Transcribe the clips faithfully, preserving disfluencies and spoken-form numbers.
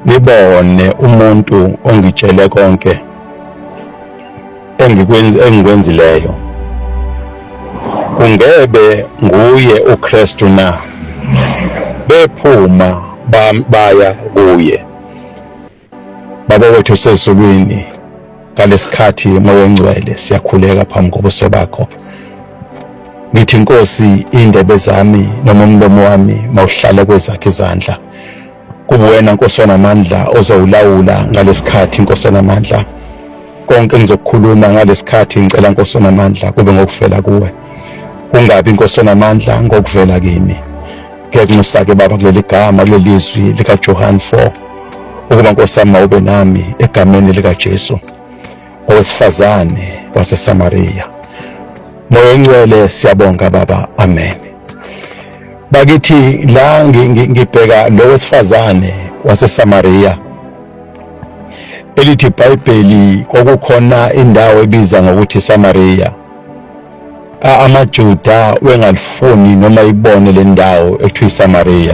ngibone umuntu ongitshele konke engikwenzi engikwenzileyo ungebe nguye uKristu na bephuma baya kuye. Baba wethu sezulwini, ngalesikhathi Moya Ongcwele siyakhuleka phambi kobuso bakho. Ngithi Nkosi, indebe zami noma umlomo wami mawuhlale kwezakhe izandla. Kube wena Nkosi onamandla ozowulawula ngalesikhathi, Nkosi onamandla. Konke engizokukhuluma ngalesikhathi ngicela Nkosi onamandla kube ngokuvela kuwe. Kungabi Nkosi onamandla ngokuvela kimi. Ngiyakunxusa-ke Baba kuleli gama kuleli lizwi likaJohane four ukuba Nkosi yami ube nami egameni likaJesu owesifazane waseSamariya. Moya Ongcwele siyabonga Baba, amen. Bakithi la ngibheka lo wesifazane waseSamariya, elithi iBhayibheli kokukhona indawo ebiza ngokuthi Samariya. AmaJuda wengalifuni noma ibone le ndawo ekuthiwa iSamariya.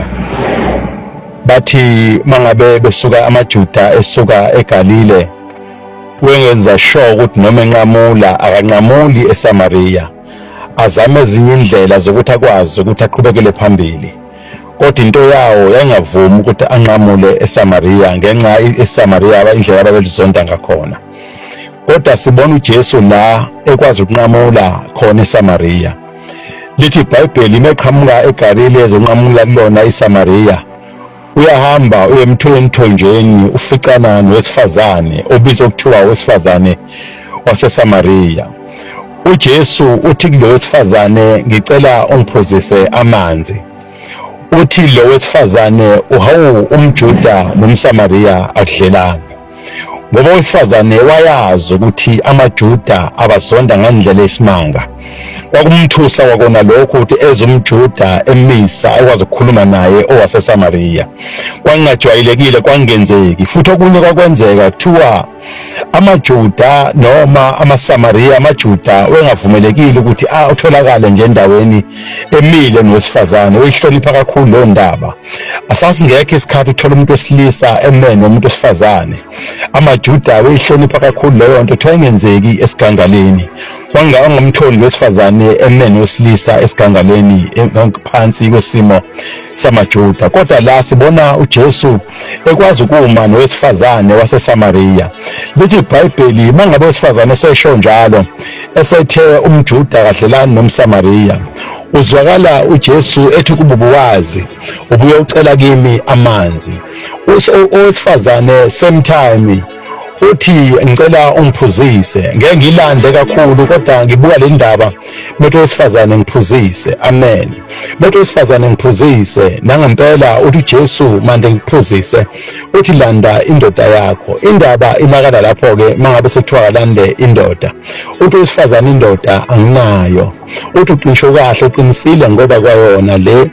Bathi mangabe besuka amaJuda esuka eGalile wengenza sure ukuthi noma enqamula akanqamuli eSamariya, azame ezinye indlela zokuthi akwazi ukuthi aqhubekele phambili. Kodwa into yawo yayingavumi ukuthi anqamule eSamariya ngenxa eSamariya indlela ababelizonda ngakhona. Kodwa sibona uJesu la ekwazi ukunqamula khona eSamariya. Lithi iBhayibheli meqhamuka eGalile ezonqamula kulona iSamariya, uyahamba uyemthola emthonjeni uficana nowesifazane obizwa kuthiwa owesifazane waseSamariya. uJesu uthi kulo wesifazane, ngicela ungiphuzise amanzi. Uthi lo wesifazane, uhawu umJuda nomSamariya akudlelanga. Ngoba owesifazane wayazi ukuthi amaJuda abazonda ngandlela esimanga. Kwakumthusa kwakona lokho ukuthi ezumJuda emisa akwazi ukukhuluma naye owaseSamariya. Kwangajwayelekile, kwangenzeki. Futhi okunye kwakwenzeka kuthiwa amaJuda noma amaSamariya, amaJuda wengavumelekile ukuthi atholakale nje endaweni emile nowesifazane. Uyihlonipha kakhulu lo ndaba. Asasi ngeke isikhathi uthola umuntu wesilisa emene nomuntu wesifazane. AmaJuda weyihlonipha kakhulu leyo nto, thengenzeki esigangaleni. Kwanga ngomtholi wesifazane emene wesilisa esigangaleni ngaphansi kwesimo samaJuda. Kodwa la sibona uJesu ekwazi ukuma nowesifazane waseSamariya. Lithi iBhayibheli mangabe owesifazane esesho njalo, esethe umJuda kadlelani nomSamariya, uzwakala uJesu ethi kububuwazi ubuye ucela kimi amanzi. Owesifazane same time uthi ngicela ungiphuzise. Ngeke ngilande kakhulu kodwa ngibuka le ndaba metho wesifazane ngiphuzise. Amen. Metho wesifazane ngiphuzise nangempela uthi uJesu manje ngiphuzise uthi landa indoda yakho. Indaba imakala lapho ke mangabe sekuthiwa lande indoda. Uthi wesifazane indoda anginayo. Uthi uqinisho kahle uqinisile ngoba kwayona le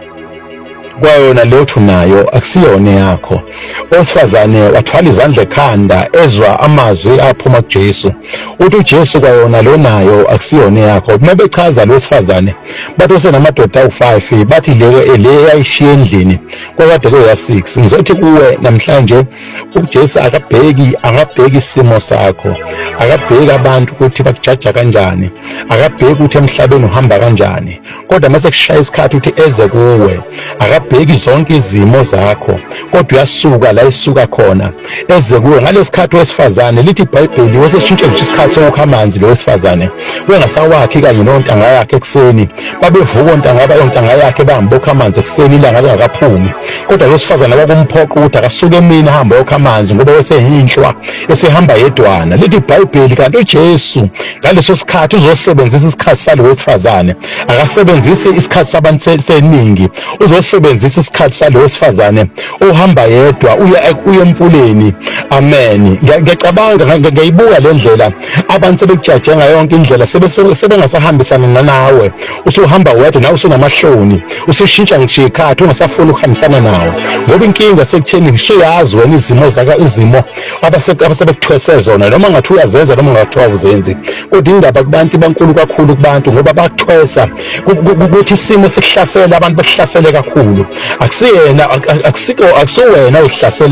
kwayona leyo thunayo akusiyona yakho. Owesifazane wathwala izandla ekhanda ezwa amazwi aphuma kuJesu. Uthi uJesu kwayona lo nayo akusiyona yakho. Mabechaza lo wesifazane bathi senamadoda awu five, bathi le le yayishiya endlini kwakade kuya six. Ngizothi kuwe namhlanje uJesu akabheki angabheki isimo sakho, akabheki abantu ukuthi bakujaja kanjani, akabheki ukuthi emhlabeni uhamba kanjani. Kodwa mase kushaya isikhathi uthi eze kuwe, akabheki zonke izimo zakho, kodwa uyasuka la isuka khona eze kuwe. Ngalesikhathi wesifazane lithi iBhayibheli weseshintshe nje isikhathi sokukha amanzi lo wesifazane wengasawakhi kanye nontanga yakhe ekseni. Babevuka ontanga bayontanga yakhe bangibokha amanzi ekseni ilanga lingakaphumi. Kodwa lo wesifazane bakumphoqa ukuthi akasuke emini ahambe yokha amanzi ngoba weseyinhlwa esehamba yedwana. Lithi iBhayibheli kanti uJesu ngaleso sikhathi uzosebenzisa isikhathi salo wesifazane, akasebenzisi isikhathi sabantu seningi, uzosebenzisa isikhathi salo wesifazane uhamba yedwa uya uye emfuleni. Amen. Ngiyacabanga ngiyibuka le ndlela abantu sebekujaje ngayo yonke indlela sebengasahambisana nawe. Usuhamba wedwa nawe usunamahloni, usishintsha ngisho ikhathi ungasafuni ukuhambisana nawe ngoba inkinga sekutheni usuyazi wena izimo zaka izimo abasebekuthwese zona noma ngathi uyazenza noma ngathi awuzenzi. Kodwa indaba kubantu bankulu kakhulu kubantu ngoba bakuthwesa ukuthi isimo sikuhlasela abantu behlasele kakhulu. Akusiyena akusiko akusuwena uhlasela